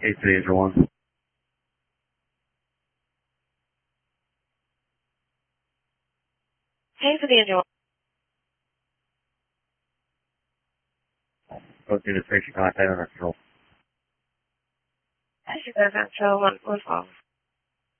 Angel 1. Hey, for the Angel. Posting the station contact on our control. That's your Central 1 112.